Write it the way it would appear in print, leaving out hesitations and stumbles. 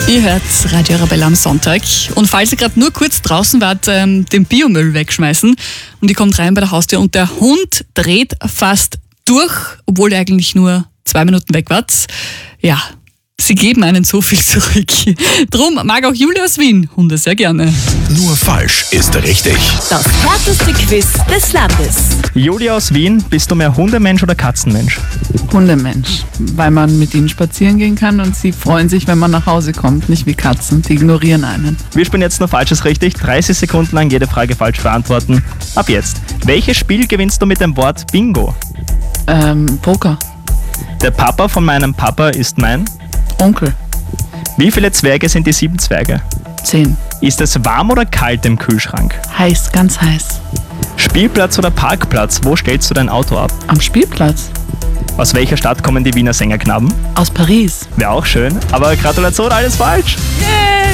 Ihr hört Radio Arabella am Sonntag. Und falls ihr gerade nur kurz draußen wart, den Biomüll wegschmeißen und ihr kommt rein bei der Haustür und der Hund dreht fast durch, obwohl ihr eigentlich nur 2 Minuten weg wart. Ja, sie geben einen so viel zurück. Drum mag auch Julia aus Wien Hunde sehr gerne. Nur falsch ist richtig. Das härteste Quiz des Landes. Julia aus Wien, bist du mehr Hundemensch oder Katzenmensch? Hundemensch, weil man mit ihnen spazieren gehen kann und sie freuen sich, wenn man nach Hause kommt, nicht wie Katzen, die ignorieren einen. Wir spielen jetzt nur Falsches richtig, 30 Sekunden lang jede Frage falsch beantworten. Ab jetzt. Welches Spiel gewinnst du mit dem Wort Bingo? Poker, Der Papa von meinem Papa ist mein... Onkel, Wie viele Zwerge sind die 7 Zwerge? 10, Ist es warm oder kalt im Kühlschrank? heiß, ganz heiß. Spielplatz oder Parkplatz, wo stellst du dein Auto ab? Am Spielplatz, Aus welcher Stadt kommen die Wiener Sängerknaben? aus Paris. Wäre auch schön, aber Gratulation, alles falsch! Yay!